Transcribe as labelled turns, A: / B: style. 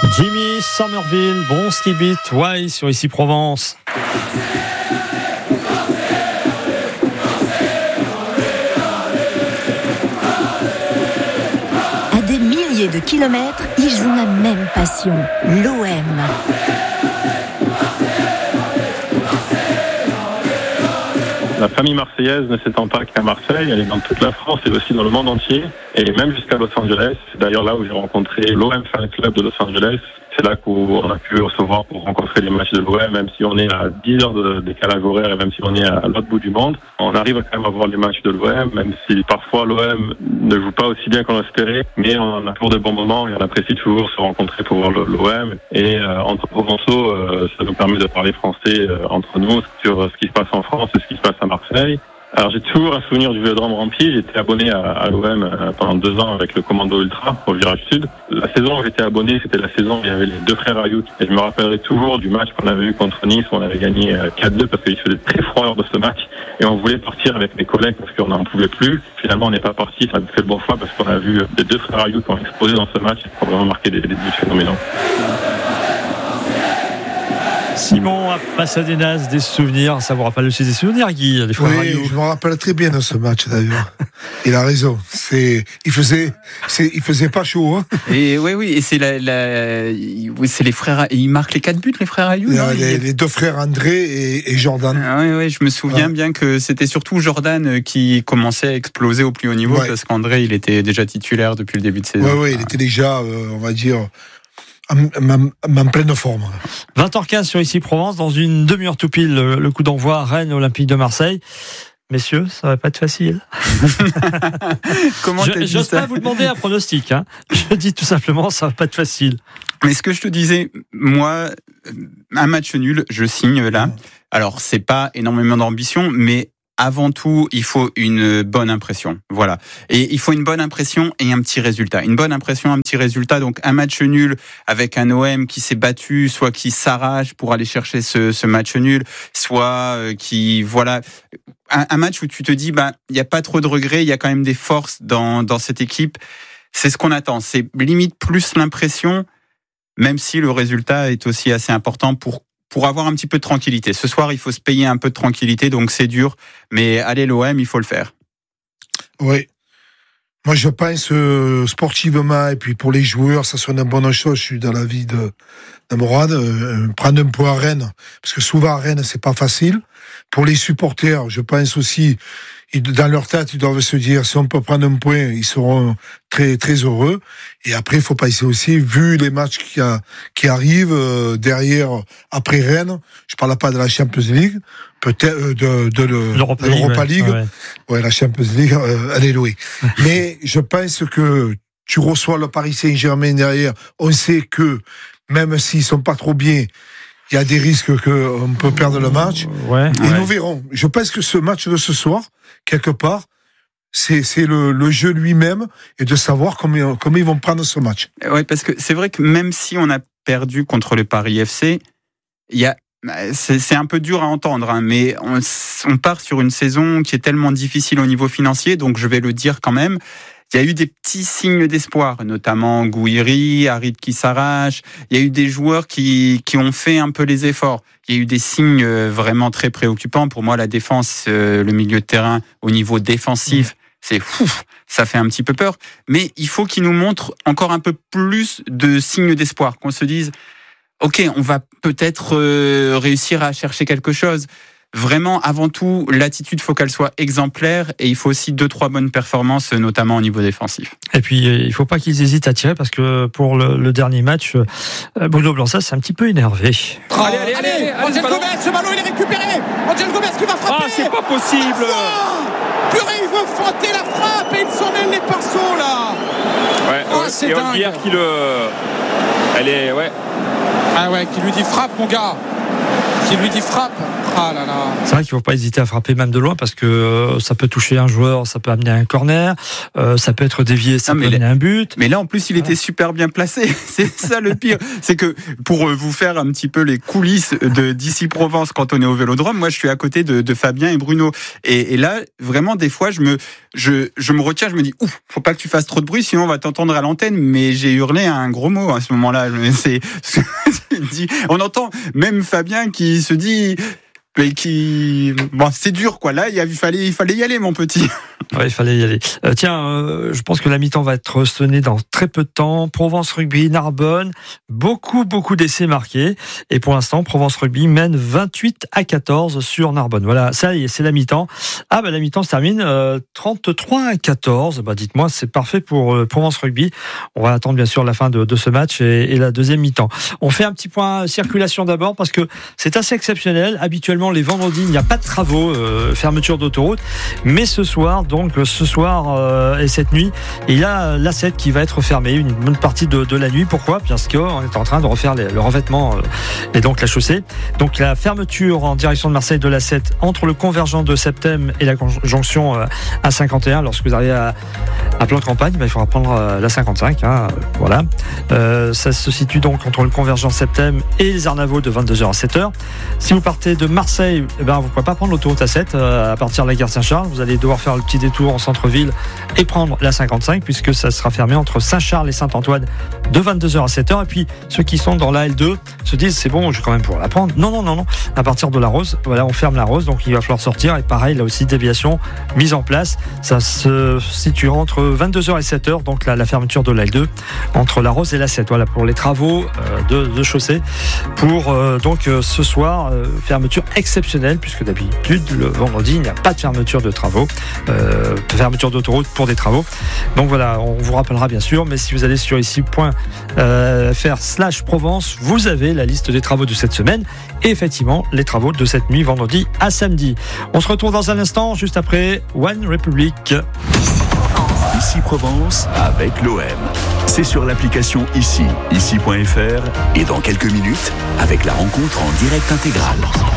A: Jimmy Somerville, bon ski beat, ouais, sur Ici Provence.
B: À des milliers de kilomètres, ils ont la même passion, l'OM.
C: La famille marseillaise ne s'étend pas qu'à Marseille, elle est dans toute la France et aussi dans le monde entier, et même jusqu'à Los Angeles. C'est d'ailleurs là où j'ai rencontré l'OM Fan Club de Los Angeles. C'est là qu'on a pu recevoir pour rencontrer les matchs de l'OM, même si on est à 10 heures de décalage horaire et même si on est à l'autre bout du monde. On arrive quand même à voir les matchs de l'OM, même si parfois l'OM ne joue pas aussi bien qu'on l'espérait, mais on a toujours de bons moments et on apprécie toujours se rencontrer pour voir l'OM. Et entre Provençaux, ça nous permet de parler français entre nous sur ce qui se passe en France et ce qui se passe à Marseille. Alors j'ai toujours un souvenir du Vélodrome rempli. J'étais abonné à l'OM pendant 2 ans avec le Commando Ultra au Virage Sud. La saison où j'étais abonné, c'était la saison où il y avait les 2 frères Ayout. Et je me rappellerai toujours du match qu'on avait eu contre Nice où on avait gagné 4-2 parce qu'il faisait très froid lors de ce match. Et on voulait partir avec mes collègues parce qu'on n'en pouvait plus. Finalement, on n'est pas parti. Ça a fait le bon choix parce qu'on a vu les 2 frères Ayout qui ont explosé dans ce match et qui ont vraiment marqué des buts phénoménaux.
A: Simon à Pasadenas, des souvenirs. Ça vous rappelle aussi des souvenirs, Guy, des frères Ayout?
D: Oui, je me rappelle très bien de ce match d'ailleurs. Il a raison. Il faisait pas chaud. Hein.
E: Et oui, et c'est c'est les frères. Ils marquent les 4 buts, les frères Ayout.
D: Les 2 frères André et Jordan.
E: Oui, je me souviens bien que c'était surtout Jordan qui commençait à exploser au plus haut niveau parce qu'André, il était déjà titulaire depuis le début de saison.
D: Oui, il était déjà, on va dire, en pleine forme.
A: 20h15 sur Ici Provence, dans une demi-heure tout pile, le coup d'envoi Rennes Olympique de Marseille. Messieurs, ça va pas être facile.
E: Comment
A: je n'ose pas vous demander un pronostic. Hein. Je dis tout simplement, ça va pas être facile.
E: Mais ce que je te disais, moi, un match nul, je signe là. Alors, c'est pas énormément d'ambition, mais avant tout, il faut une bonne impression. Voilà. Et il faut une bonne impression et un petit résultat. Une bonne impression, un petit résultat. Donc, un match nul avec un OM qui s'est battu, soit qui s'arrache pour aller chercher ce match nul, soit qui, voilà. Un match où tu te dis, il n'y a pas trop de regrets, il y a quand même des forces dans cette équipe. C'est ce qu'on attend. C'est limite plus l'impression, même si le résultat est aussi assez important pour avoir un petit peu de tranquillité. Ce soir, il faut se payer un peu de tranquillité, donc c'est dur. Mais allez, l'OM, il faut le faire.
D: Oui. Moi, je pense sportivement, et puis pour les joueurs, ça serait une bonne chose. Je suis dans l'avis de Morad. Prendre un point à Rennes, parce que souvent à Rennes, c'est pas facile. Pour les supporters, je pense aussi, dans leur tête, ils doivent se dire, si on peut prendre un point, ils seront très, très heureux. Et après, il faut passer aussi, vu les matchs qui arrivent derrière, après Rennes, je parle pas de la Champions League, peut-être de l'Europa League. Ouais, la Champions League, alléluia. Mais je pense que tu reçois le Paris Saint-Germain derrière. On sait que, même s'ils sont pas trop bien, il y a des risques qu'on peut perdre le match. Nous verrons. Je pense que ce match de ce soir, quelque part, c'est le jeu lui-même et de savoir comment ils vont prendre ce match.
E: Oui, parce que c'est vrai que même si on a perdu contre le Paris FC, c'est un peu dur à entendre, hein, mais on part sur une saison qui est tellement difficile au niveau financier, donc je vais le dire quand même. Il y a eu des petits signes d'espoir, notamment Gouiri, Harit qui s'arrache. Il y a eu des joueurs qui ont fait un peu les efforts. Il y a eu des signes vraiment très préoccupants. Pour moi, la défense, le milieu de terrain, au niveau défensif, ça fait un petit peu peur. Mais il faut qu'ils nous montrent encore un peu plus de signes d'espoir. Qu'on se dise, OK, on va peut-être réussir à chercher quelque chose. Vraiment, avant tout, l'attitude, faut qu'elle soit exemplaire et il faut aussi 2-3 bonnes performances, notamment au niveau défensif.
A: Et puis, il faut pas qu'ils hésitent à tirer parce que pour le dernier match, Bruno Blança s'est un petit peu énervé.
F: Allez, Angel Gomez, ce ballon il est récupéré. Angel Gomez qui va frapper.
G: C'est pas possible.
F: Purée, il veut frotter la frappe et il s'en mêle les pinceaux là. C'est
G: et
F: dingue.
G: Olguier qui qui lui dit frappe, mon gars. Qui lui dit frappe.
F: Ah là là.
A: C'est vrai qu'il ne faut pas hésiter à frapper même de loin parce que ça peut toucher un joueur, ça peut amener un corner, ça peut être dévié, ça peut amener un but.
E: Mais là, en plus, il était super bien placé. C'est ça le pire. C'est que pour vous faire un petit peu les coulisses d'Issy Provence quand on est au Vélodrome, moi, je suis à côté de Fabien et Bruno. Et là, vraiment, des fois, je me retiens, je me dis, ouf, faut pas que tu fasses trop de bruit, sinon on va t'entendre à l'antenne. Mais j'ai hurlé un gros mot à ce moment-là. On entend même Fabien qui se dit, bon, c'est dur, quoi. Là, il fallait y aller, mon petit.
A: Ouais, il fallait y aller. Je pense que la mi-temps va être sonnée dans très peu de temps. Provence Rugby, Narbonne, beaucoup d'essais marqués. Et pour l'instant, Provence Rugby mène 28-14 sur Narbonne. Voilà, ça y est, c'est la mi-temps. La mi-temps se termine 33-14. Dites-moi, c'est parfait pour Provence Rugby. On va attendre bien sûr la fin de ce match et la deuxième mi-temps. On fait un petit point circulation d'abord parce que c'est assez exceptionnel. Habituellement, les vendredis, il n'y a pas de travaux, fermeture d'autoroute. Mais ce soir et cette nuit, il y a l'A7 qui va être fermée une bonne partie de la nuit. Pourquoi ? Parce qu'on est en train de refaire le revêtement et donc la chaussée. Donc la fermeture en direction de Marseille de l'A7 entre le convergent de Septem et la jonction A51. Lorsque vous arrivez à plan de campagne, il faudra prendre la 55. Voilà. Ça se situe donc entre le convergent Septem et les Arnavaux de 22h à 7h. Si vous partez de Marseille, vous ne pourrez pas prendre l'autoroute A7 à partir de la gare Saint-Charles. Vous allez devoir faire le petit détour en centre-ville et prendre la 55 puisque ça sera fermé entre Saint-Charles et Saint-Antoine de 22h à 7h. Et puis ceux qui sont dans la L2 se disent c'est bon, je vais quand même pouvoir la prendre. Non. À partir de la Rose, voilà, on ferme la Rose, donc il va falloir sortir. Et pareil, là aussi, déviation mise en place. Ça se situe entre 22h et 7h, donc la fermeture de la L2 entre la Rose et la 7. Voilà pour les travaux de chaussée. Pour donc ce soir, fermeture exceptionnelle puisque d'habitude le vendredi il n'y a pas de fermeture de travaux. Fermeture d'autoroute pour des travaux. Donc voilà, on vous rappellera bien sûr, mais si vous allez sur ici.fr/Provence, vous avez la liste des travaux de cette semaine et effectivement les travaux de cette nuit vendredi à samedi. On se retrouve dans un instant, juste après One Republic.
G: Ici Provence avec l'OM. C'est sur l'application ici.fr et dans quelques minutes avec la rencontre en direct intégrale.